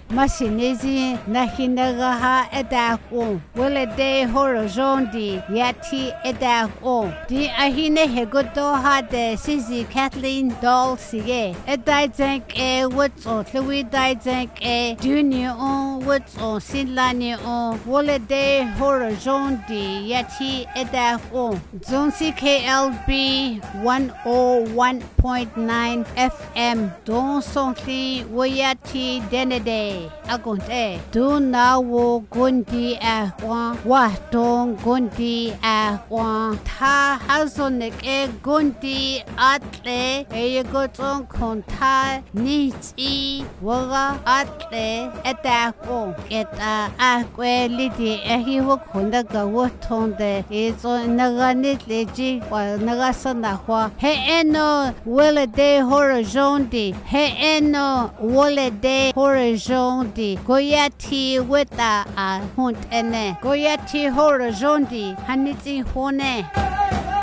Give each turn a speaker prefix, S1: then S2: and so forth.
S1: Masinezi Nahinagaha Edako, Willa de Horozondi, Yati Edako, Di Ahine Hegodoha de Sisi Kathleen Doll Sige, Edizank E Woods or Louis Dizank E, Junior on Woods or Sinlani on, Willa de Horozondi, Yati Edako, Zonsi KLB 101.9 FM, Don Sonti Wayati Denede, Agunte, Do now Gundi Ahwan, Waton Gundi Ahwan, Ta Hazonik E Gundi Atle, Egoton Konta, Niti, Waga Atle, Etako, Eta Aqua Lidi, Ehiwo Kondaga Wotonde, is on Naganit Leji, while Nagasana, He eno Willa de Horozondi, He eno Willa de Horozondi, Goyati Wita a Hunt ene, Goyati Horozondi, Haniti Hone.